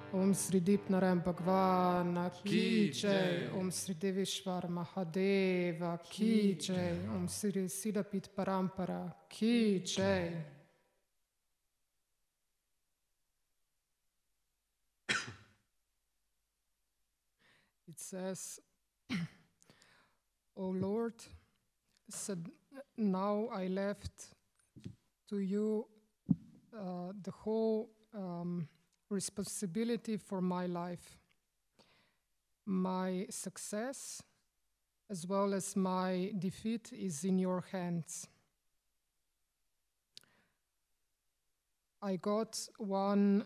Om Sri Dipnaram Bhagwana Ki Jai, Om Sri Deveshwar Mahadeva Ki Jai, Om Sri Siddhapit Parampara Ki Jai. It says, O Lord, said, now I left to you the whole responsibility for my life. My success as well as my defeat is in your hands. I got one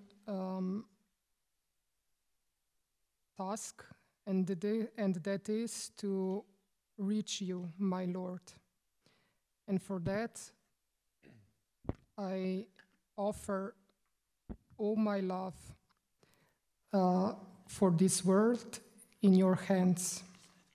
task, and that is to reach you, my Lord. And for that, I offer all my love for this world in your hands.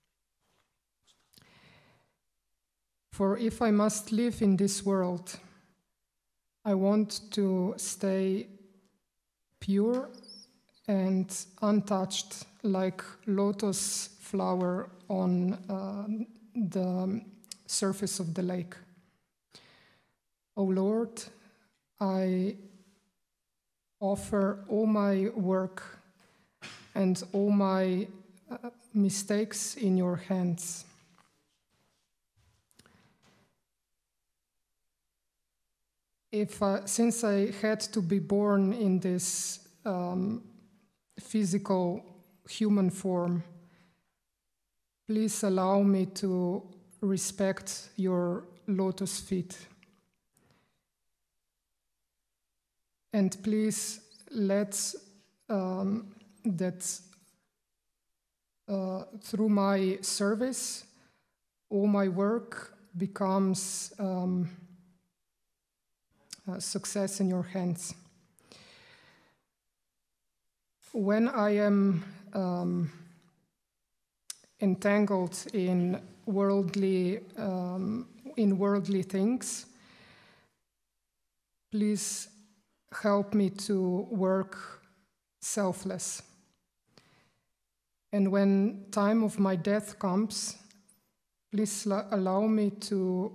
For if I must live in this world, I want to stay pure and untouched, like lotus flower on the surface of the lake. O Lord, I offer all my work and all my mistakes in your hands. Since I had to be born in this physical human form, please allow me to respect your lotus feet. And please let that through my service, all my work becomes success in your hands. When I am entangled in worldly things, please help me to work selfless. And when time of my death comes, please allow me to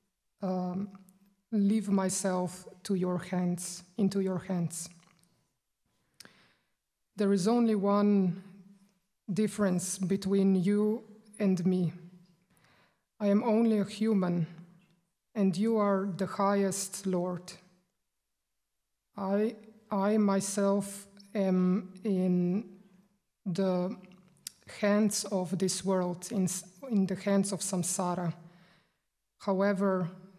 leave myself into your hands. There is only one difference between you and me. I am only a human, and you are the highest Lord. I myself am in the hands of this world, in the hands of samsara. However,